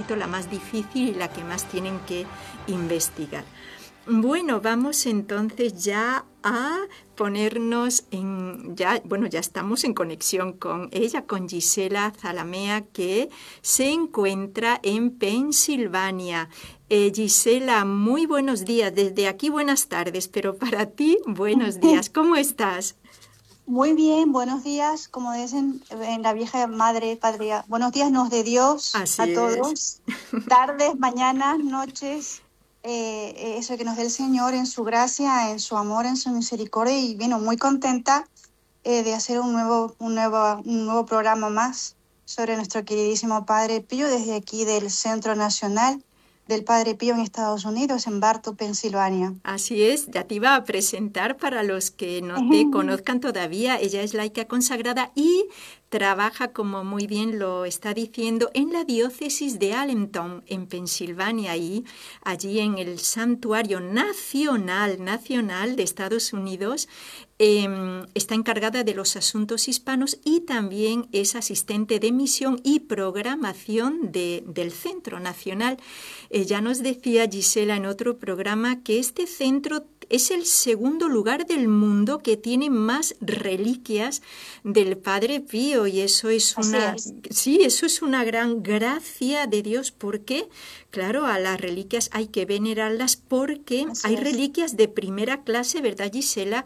momento la más difícil y la que más tienen que investigar. Bueno, vamos entonces ya a ponernos ya estamos en conexión con ella, con Gisela Zalamea, que se encuentra en Pensilvania. Gisela, muy buenos días. Desde aquí buenas tardes, pero para ti buenos días. ¿Cómo estás? Muy bien, buenos días, como dicen en la vieja madre, patria. Buenos días nos de Dios a Así es. todos, tardes, mañanas, noches, eso que nos dé el Señor en su gracia, en su amor, en su misericordia, y bueno, muy contenta de hacer un nuevo programa más sobre nuestro queridísimo Padre Pío desde aquí del Centro Nacional del Padre Pío en Estados Unidos, en Bartow, Pensilvania. Así es, ya te iba a presentar para los que no te conozcan todavía. Ella es laica consagrada y trabaja, como muy bien lo está diciendo, en la diócesis de Allentown, en Pensilvania, y allí en el Santuario Nacional de Estados Unidos. Está encargada de los asuntos hispanos y también es asistente de misión y programación del Centro Nacional. Ya nos decía Gisela en otro programa que este centro es el segundo lugar del mundo que tiene más reliquias del Padre Pío, y eso es eso es una gran gracia de Dios, porque claro, a las reliquias hay que venerarlas porque hay reliquias de primera clase, ¿verdad, Gisela?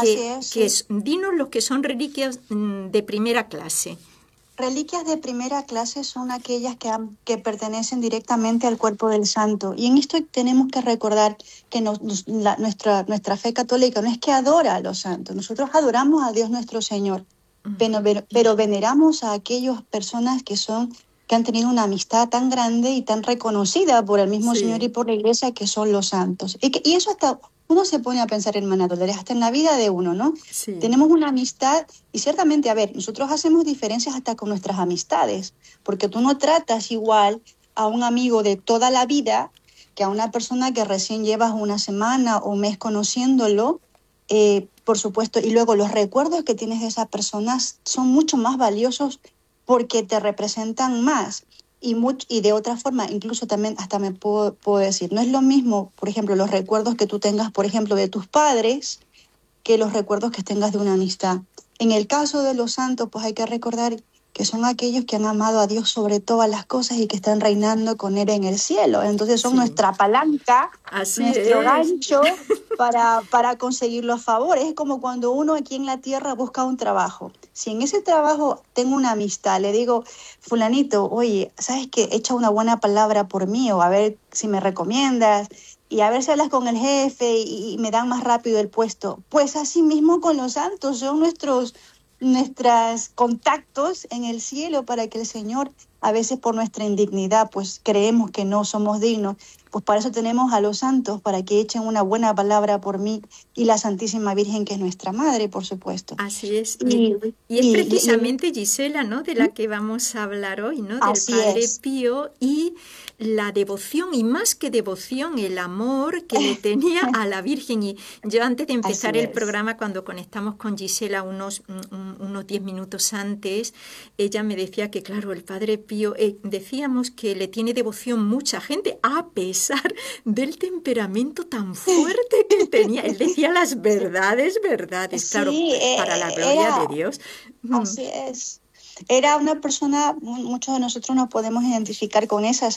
Dinos lo que son reliquias de primera clase. Reliquias de primera clase son aquellas que pertenecen directamente al cuerpo del santo. Y en esto tenemos que recordar que nuestra fe católica no es que adora a los santos. Nosotros adoramos a Dios nuestro Señor, pero veneramos a aquellas personas que han tenido una amistad tan grande y tan reconocida por el mismo Señor y por la Iglesia, que son los santos. Y eso hasta uno se pone a pensar, hermana Dolores, hasta en la vida de uno, ¿no? Sí. Tenemos una amistad y ciertamente, nosotros hacemos diferencias hasta con nuestras amistades, porque tú no tratas igual a un amigo de toda la vida que a una persona que recién llevas una semana o un mes conociéndolo, por supuesto, y luego los recuerdos que tienes de esas personas son mucho más valiosos porque te representan más. Y de otra forma, incluso también hasta me puedo decir, no es lo mismo, por ejemplo, los recuerdos que tú tengas, por ejemplo, de tus padres, que los recuerdos que tengas de una amistad. En el caso de los santos, pues hay que recordar que son aquellos que han amado a Dios sobre todas las cosas y que están reinando con Él en el cielo. Entonces son nuestra palanca, nuestro gancho para conseguir los favores. Es como cuando uno aquí en la tierra busca un trabajo. Si en ese trabajo tengo una amistad, le digo, fulanito, oye, ¿sabes qué? Echa una buena palabra por mí, o a ver si me recomiendas, y a ver si hablas con el jefe y me dan más rápido el puesto. Pues así mismo con los santos, son nuestros contactos en el cielo, para que el Señor, a veces por nuestra indignidad, pues creemos que no somos dignos, pues para eso tenemos a los santos, para que echen una buena palabra por mí, y la Santísima Virgen, que es nuestra Madre, por supuesto. Así es. Y es precisamente, Gisela, ¿no?, de la que vamos a hablar hoy, ¿no?, del Padre Pío, y la devoción, y más que devoción, el amor que le tenía a la Virgen. Y yo, antes de empezar el programa, cuando conectamos con Gisela unos 10 minutos antes, ella me decía que, claro, el Padre Pío, decíamos que le tiene devoción mucha gente, a pesar del temperamento tan fuerte que tenía. Él decía las verdades, claro, para la gloria de Dios. Así es. Era una persona, muchos de nosotros nos podemos identificar con ser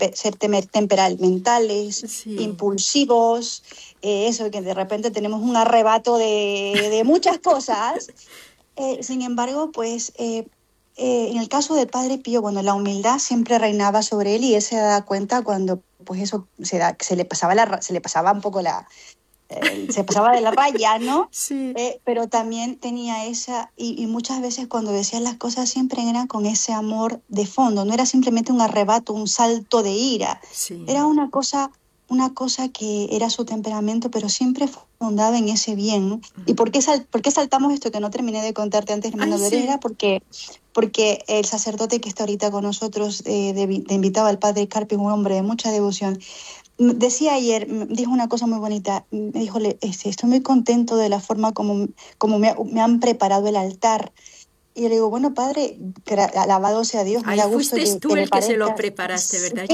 temperamentales, impulsivos, eso que de repente tenemos un arrebato de muchas cosas. Sin embargo, pues en el caso del Padre Pío, bueno, la humildad siempre reinaba sobre él, y él se da cuenta cuando pues eso se le pasaba un poco se pasaba de la raya, ¿no? Sí. Pero también tenía y muchas veces cuando decía las cosas siempre eran con ese amor de fondo, no era simplemente un arrebato, un salto de ira. Sí. Era una cosa que era su temperamento, pero siempre fundada en ese bien, ¿no? ¿Y por qué saltamos esto que no terminé de contarte antes, hermano Dolores? Era porque el sacerdote que está ahorita con nosotros, de invitado, al Padre Carpio, un hombre de mucha devoción, decía ayer, dijo una cosa muy bonita. Me dijo, estoy muy contento de la forma como me han preparado el altar. Y yo le digo, bueno, padre, alabado sea Dios, me da gusto fuiste tú que el que se lo preparaste, ¿verdad?